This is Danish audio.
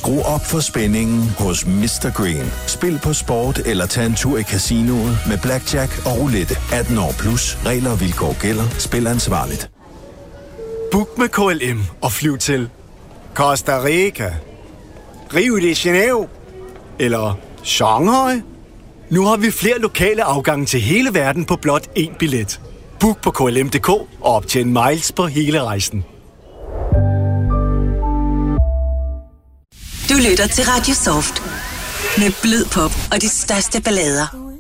Skru op for spændingen hos Mr. Green. Spil på sport eller tag en tur i casinoet med blackjack og roulette. 18 år plus. Regler og vilkår gælder. Spil ansvarligt. Book med KLM og flyv til Costa Rica, Rio de Janeiro eller Shanghai. Nu har vi flere lokale afgange til hele verden på blot én billet. Book på KLM.dk og optjen miles på hele rejsen. Du lytter til Radio Soft med blød pop og de største ballader.